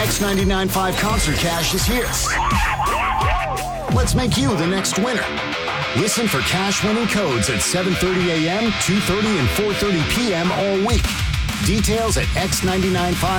X99.5 Concert Cash is here. Let's make you the next winner. Listen for cash winning codes at 7:30 a.m., 2:30, and 4:30 p.m. all week. Details at X995.